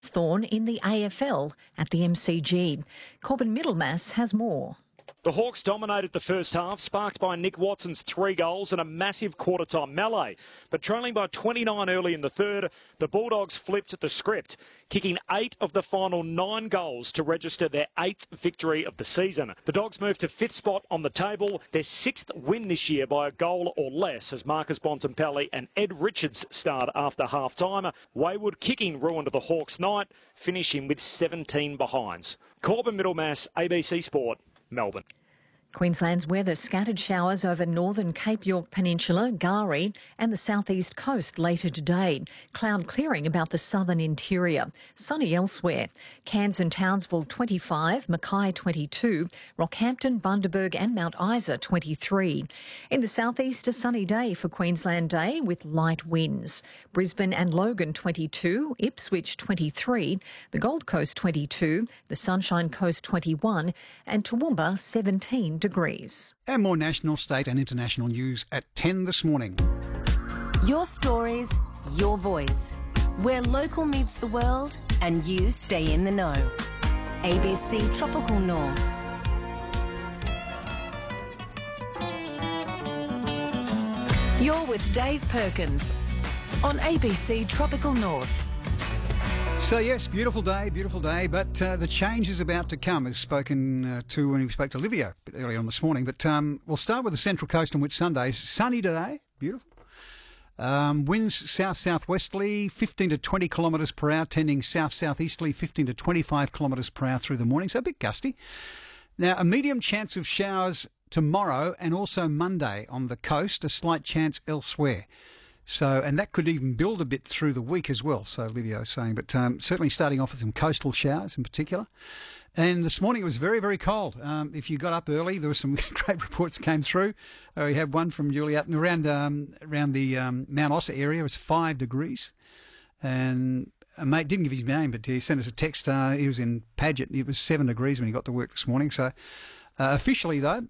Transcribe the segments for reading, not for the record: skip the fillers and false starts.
Hawthorn in the AFL at the MCG. Corbin Middlemass has more. The Hawks dominated the first half, sparked by Nick Watson's 3 goals and a massive quarter-time melee. But trailing by 29 early in the third, the Bulldogs flipped the script, kicking 8 of the final 9 goals to register their 8th victory of the season. The Dogs moved to 5th spot on the table, their 6th win this year by a goal or less, as Marcus Bontempelli and Ed Richards starred after half-time. Wayward kicking ruined the Hawks' night, finishing with 17 behinds. Corbin Middlemass, ABC Sport, Melbourne. Queensland's weather: scattered showers over northern Cape York Peninsula, Gari and the southeast coast later today. Cloud clearing about the southern interior. Sunny elsewhere. Cairns and Townsville 25, Mackay 22, Rockhampton, Bundaberg and Mount Isa 23. In the southeast, a sunny day for Queensland Day with light winds. Brisbane and Logan 22, Ipswich 23, the Gold Coast 22, the Sunshine Coast 21 and Toowoomba 17 degrees. And more national, state and international news at 10 this morning. Your stories, your voice. Where local meets the world and you stay in the know. ABC Tropical North. You're with Dave Perkins on ABC Tropical North. So yes, beautiful day, but the change is about to come, as spoken to when we spoke to Olivia a bit earlier on this morning. But we'll start with the Central Coast on Whitsunday. Sunny today, beautiful. Winds south-southwesterly, 15 to 20 kilometres per hour, tending south-southeasterly, 15 to 25 kilometres per hour through the morning, so a bit gusty. Now, a medium chance of showers tomorrow and also Monday on the coast, a slight chance elsewhere. So, and that could even build a bit through the week as well, so Livio is saying. But certainly starting off with some coastal showers in particular. And this morning it was very, very cold. If you got up early, there were some great reports came through. We had one from Juliet around the Mount Ossa area. It was 5 degrees. And a mate didn't give his name, but he sent us a text. He was in Paget. It was 7 degrees when he got to work this morning. So officially, though,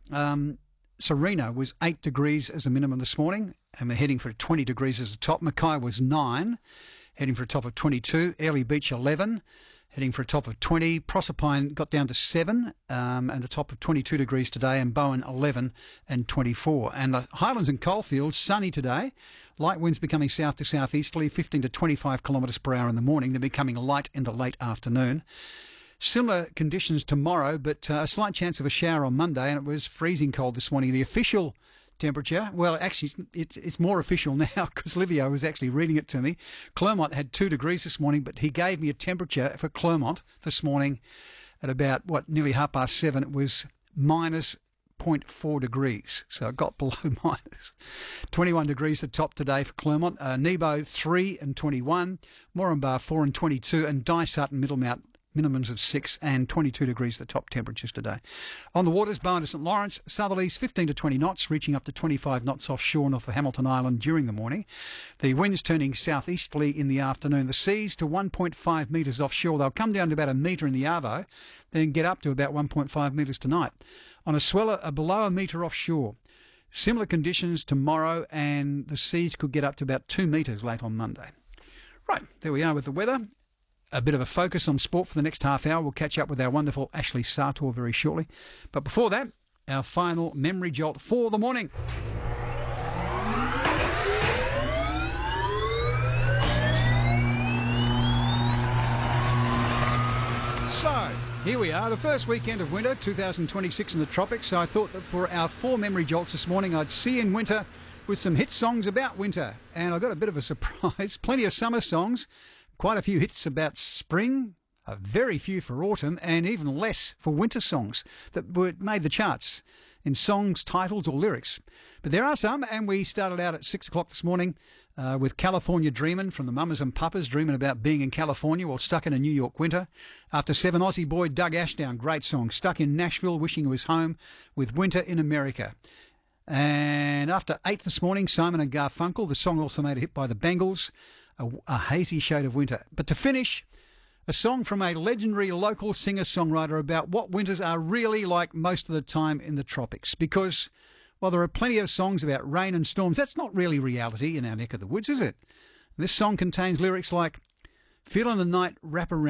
Serena was 8 degrees as a minimum this morning, and we're heading for 20 degrees as a top. Mackay was 9, heading for a top of 22. Airlie Beach 11, heading for a top of 20. Proserpine got down to 7 and a top of 22 degrees today, and Bowen 11 and 24. And the Highlands and Coalfields, sunny today. Light winds becoming south to southeasterly, 15 to 25 kilometres per hour in the morning. They're becoming light in the late afternoon. Similar conditions tomorrow, but a slight chance of a shower on Monday, and it was freezing cold this morning. The official temperature, well, actually, it's more official now because Livio was actually reading it to me. Clermont had 2 degrees this morning, but he gave me a temperature for Clermont this morning at about, nearly 7:30. It was minus 0.4 degrees, so it got below minus. 21 degrees the top today for Clermont. Nebo 3 and 21, Moranbah 4 and 22, and Dysart and Middlemount minimums of 6 and 22 degrees the top temperatures today. On the waters, Bowen to St Lawrence, southerlies 15 to 20 knots, reaching up to 25 knots offshore north of Hamilton Island during the morning. The winds turning southeasterly in the afternoon. The seas to 1.5 metres offshore. They'll come down to about 1 metre in the Arvo, then get up to about 1.5 metres tonight. On a sweller, below 1 metre offshore. Similar conditions tomorrow, and the seas could get up to about 2 metres late on Monday. Right, there we are with the weather. A bit of a focus on sport for the next half hour. We'll catch up with our wonderful Ashley Sartor very shortly. But before that, our final memory jolt for the morning. So, here we are, the first weekend of winter, 2026 in the tropics. So I thought that for our 4 memory jolts this morning, I'd see in winter with some hit songs about winter. And I got a bit of a surprise. Plenty of summer songs. Quite a few hits about spring, a very few for autumn, and even less for winter songs that made the charts in songs, titles or lyrics. But there are some, and we started out at 6 o'clock this morning with California Dreamin' from the Mamas and Papas, dreaming about being in California while stuck in a New York winter. After 7, Aussie boy Doug Ashdown, great song, stuck in Nashville wishing he was home with Winter in America. And after 8 this morning, Simon and Garfunkel, the song also made a hit by the Bengals, A Hazy Shade of Winter. But to finish, a song from a legendary local singer-songwriter about what winters are really like most of the time in the tropics. Because while there are plenty of songs about rain and storms, that's not really reality in our neck of the woods, is it? This song contains lyrics like, "Feeling the night wrap around